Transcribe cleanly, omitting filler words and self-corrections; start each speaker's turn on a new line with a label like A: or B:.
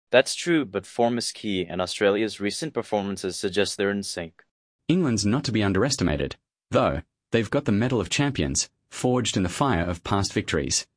A: That's true, but form is key, and Australia's recent performances suggest they're in sync.
B: England's not to be underestimated, though they've got the Medal of Champions, forged in the fire of past victories.